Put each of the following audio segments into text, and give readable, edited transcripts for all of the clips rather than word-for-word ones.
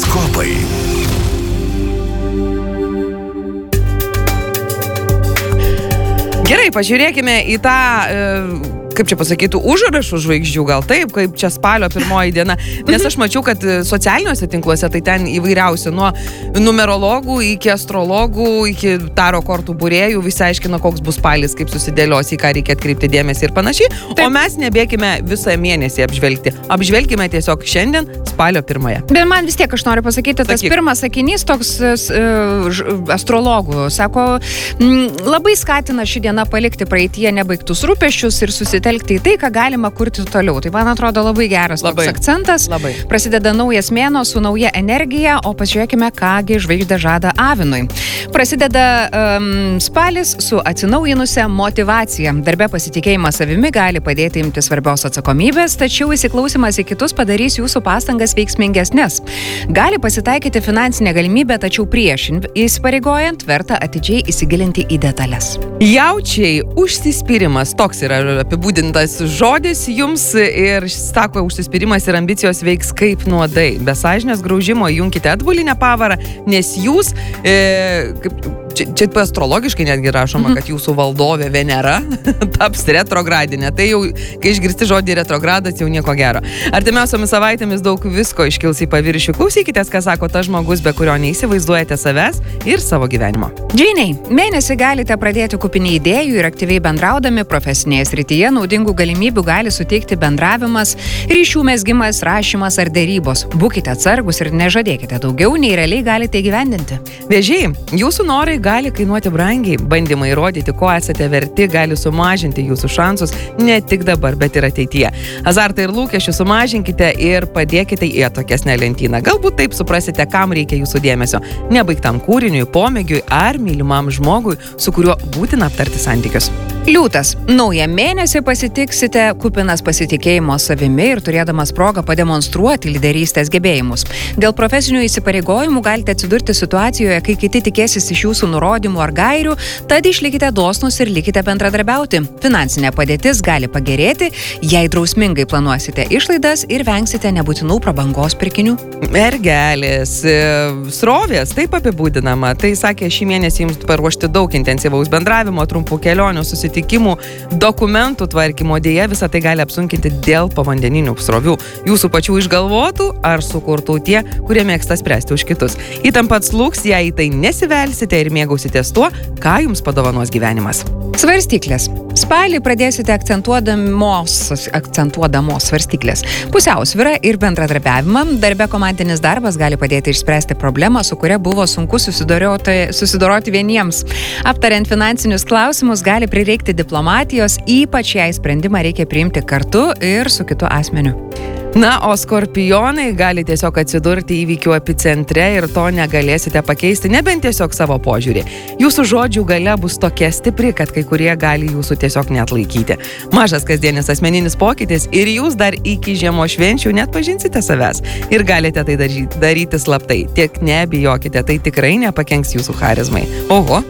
Horoskopai. Gerai, pažiūrėkime į tą, kaip čia pasakytų, užrašų žvaigždžių, gal taip, kaip čia spalio 1 diena. Nes aš mačiau, kad socialiniuose tinkluose tai ten įvairiausi, nuo numerologų iki astrologų, iki taro kortų būrėjų, visi aiškina, koks bus spalis, kaip susidėlios, į ką reikia atkreipti dėmesį ir panašiai. Taip. O mes nebėkime visą mėnesį apžvelgti. Apžvelgime tiesiog šiandien, spalio 1. Bet man vis tiek aš noriu pasakyti, tas pirmas sakinys toks astrologų, sako, labai skatina ši diena palikti praeityje nebaigtus rūpesčius ir susitelkti į tai, ką galima kurti toliau. Tai man atrodo labai geras toks akcentas. Labai. Prasideda naujas mėnuo su nauja energija, o pažiūrėkime, kągi žvaigždė žada avinui. Prasideda spalis su atsinaujinusia motyvacija. Darbe pasitikėjimas savimi gali padėti imti svarbios atsakomybės, tačiau įsiklausimas į kitus padarys jūsų pastangas veiksmingesnės. Gali pasitaikyti finansinė galimybė, tačiau prieš įsipareigojant verta atidžiai įsigilinti į detalės. Jaučiai, užsispyrimas, toks yra apibūdintas žodis jums ir sako, užsispyrimas ir ambicijos veiks kaip nuodai. Be sąžinės graužimo junkite atbulinę pavarą, nes jūs, čia astrologiškai netgi rašoma, kad jūsų valdovė Venera taps retrogradinė. Tai jau, kai išgirsti žodį retrogradas, jau nieko gero. Artimiausiomis savaitėmis daug visko iškils į paviršių. Klausykitės, ką sako tas žmogus, be kurio neįsivaizduojate savęs ir savo gyvenimo. Džeiniai, mėnesį galite pradėti kupinį idėjų ir aktyviai bendraudami profesinėje srityje naudingų galimybių gali suteikti bendravimas, ryšių mezgimas, rašymas ar dėrybos. Būkite atsargus ir nežadėkite daugiau, nei realiai galite įgyvendinti. Vėžiai, jūsų norai gali kainuoti brangiai. Bandymai įrodyti, ko esate verti, gali sumažinti jūsų šansus ne tik dabar, bet ir ateityje. Azartą ir lūkesčių sumažinkite ir padėkite į atokesnę lentyną. Galbūt taip suprasite, kam reikia jūsų dėmesio. Nebaigtam kūriniui, pomėgiui ar mylimam žmogui, su kuriuo būtina aptarti santykius. Liūtas. Naują mėnesį pasitiksite kupinas pasitikėjimo savimi ir turėdamas progą pademonstruoti lyderystės gebėjimus. Dėl profesinių įsipareigojimų galite atsidurti situacijoje, kai kiti tikėsis iš jūsų nurodymų ar gairių, tad išlikite dosnus ir likite bendradarbiauti. Finansinė padėtis gali pagerėti, jei drausmingai planuosite išlaidas ir vengsite nebūtinų prabangos pirkinių. Mergelės, srovės, taip apibūdinama. Tai sakė, šį mėnesį jums paruošti daug intensyvaus bendravimo, trumpų kelionių, susitikimų, dokumentų tvarkymo. Dėja, visą tai gali apsunkinti dėl povandeninių srovių. Jūsų pačių išgalvotų ar sukurtų tie, kurie mėgsta spręsti už kitus. Įtampa atslūgs, jei į tai nesivelsite ir mėgausitės tuo, ką jums padovanos gyvenimas. Svarstyklės. Spalį pradėsite akcentuodamos svarstyklės. Pusiausvyrą ir bendradarbiavimą. Darbe komandinis darbas gali padėti išspręsti problemą, su kuria buvo sunku susidoroti vieniems. Aptariant finansinius klausimus gali prireikti diplomatijos, ypač jei sprendimą reikia priimti kartu ir su kitu asmeniu. Na, o skorpionai gali tiesiog atsidurti įvykių epicentre ir to negalėsite pakeisti, nebent tiesiog savo požiūrį. Jūsų žodžių galia bus tokia stipri, kad kai kurie gali jūsų tiesiog neatlaikyti. Mažas kasdienis asmeninis pokytis ir jūs dar iki žiemos švenčių net pažinsite savęs. Ir galite tai daryti slaptai. Tiek nebijokite, tai tikrai nepakenks jūsų charizmai. Oho.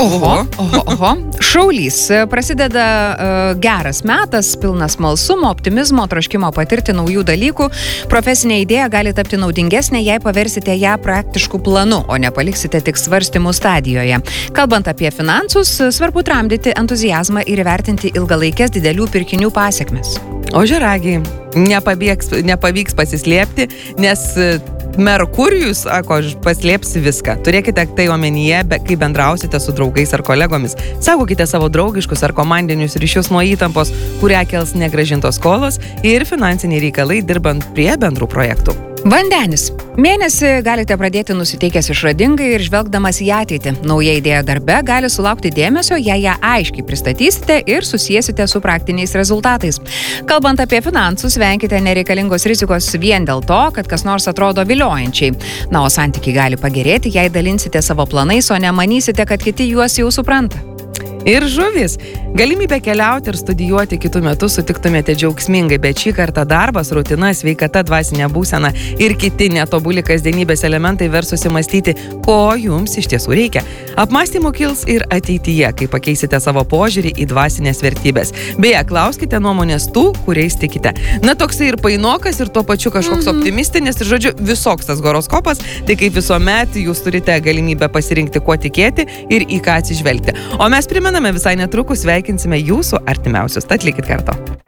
Šaulys. Prasideda geras metas, pilnas smalsumo, optimizmo, troškimo patirti naujų dalykų. Profesinė idėja gali tapti naudingesnė, jei paversite ją praktiškų planu, o nepaliksite tik svarstymų stadijoje. Kalbant apie finansus, svarbu tramdyti entuziazmą ir įvertinti ilgalaikės didelių pirkinių pasekmes. Ožiaragiai, nepavyks pasislėpti, nes Merkurijus, sako, paslėpsi viską. Turėkite tai omenyje, kai bendrausite su draugais ar kolegomis. Saugokite savo draugiškus ar komandinius ryšius nuo įtampos, kurią kels negrąžintos skolos ir finansiniai reikalai dirbant prie bendrų projektų. Vandenis. Mėnesį galite pradėti nusiteikęs išradingai ir žvelgdamas į ateitį. Nauja idėja darbe gali sulaukti dėmesio, jei ją aiškiai pristatysite ir susiesite su praktiniais rezultatais. Kalbant apie finansus, venkite nereikalingos rizikos vien dėl to, kad kas nors atrodo viliojančiai. Na, o santykiai gali pagerėti, jei dalinsite savo planais, o nemanysite, kad kiti juos jau supranta. Ir žuvis. Galimybę keliauti ir studijuoti kitų metų sutiktumėte džiaugsmingai, bet šį kartą darbas, rutina, sveikata, dvasinė būsena ir kiti netobuli kasdienybės elementai vers susimastyti, ko jums iš tiesų reikia. Apmąstymų kils ir ateityje, kai pakeisite savo požiūrį į dvasinės vertybės. Beje, klauskite nuomonės tų, kuriais tikite. Na, toksai ir painokas, ir tuo pačiu kažkoks optimistinis, ir žodžiu, visoks tas horoskopas, tai kaip visuomet jūs turite galimybę pasirinkti, kuo tikėti ir į ką atsižvelgti. O mes primename, visai netrukus sveikinsime jūsų artimiausius. Tad likit kartu.